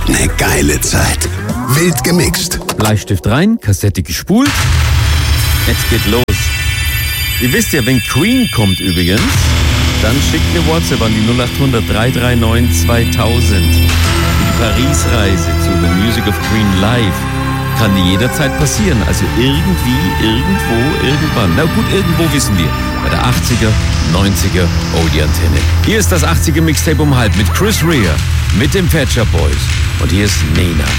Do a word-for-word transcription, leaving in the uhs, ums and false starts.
Ne geile Zeit. Wild gemixt. Bleistift rein, Kassette gespult. Jetzt geht los. Ihr wisst ja, wenn Queen kommt übrigens, dann schickt eine WhatsApp an die null acht hundert, drei drei neun, zweitausend. Die Paris-Reise zu The Music of Queen live kann jederzeit passieren. Also irgendwie, irgendwo, irgendwann. Na gut, irgendwo wissen wir. Bei der achtziger, neunziger, oh die Antenne. Hier ist das achtziger Mixtape um halb mit Chris Rea, mit den Pet Shop Boys. Und hier ist Nena.